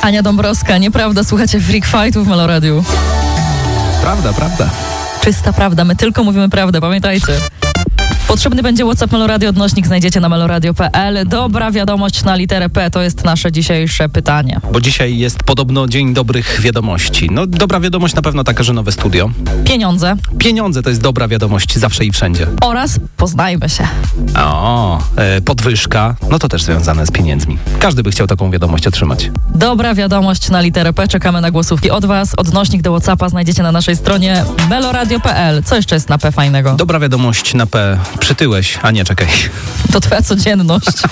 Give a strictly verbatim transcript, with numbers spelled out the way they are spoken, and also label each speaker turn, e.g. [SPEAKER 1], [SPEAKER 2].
[SPEAKER 1] Ania Dąbrowska, nieprawda, słuchacie Freak Fightu w Meloradiu.
[SPEAKER 2] Prawda, prawda.
[SPEAKER 1] Czysta prawda, my tylko mówimy prawdę, pamiętajcie. Potrzebny będzie WhatsApp Meloradio, odnośnik znajdziecie na meloradio kropka p l. Dobra wiadomość na literę P, to jest nasze dzisiejsze pytanie.
[SPEAKER 2] Bo dzisiaj jest podobno Dzień Dobrych Wiadomości. No dobra wiadomość na pewno taka, że nowe studio.
[SPEAKER 1] Pieniądze.
[SPEAKER 2] Pieniądze to jest dobra wiadomość zawsze i wszędzie.
[SPEAKER 1] Oraz poznajmy się.
[SPEAKER 2] O, e, podwyżka, no to też związane z pieniędzmi. Każdy by chciał taką wiadomość otrzymać.
[SPEAKER 1] Dobra wiadomość na literę P, czekamy na głosówki od was. Odnośnik do WhatsAppa znajdziecie na naszej stronie meloradio kropka p l. Co jeszcze jest na P fajnego?
[SPEAKER 2] Dobra wiadomość na P. Przytyłeś, a nie czekaj.
[SPEAKER 1] To twoja codzienność.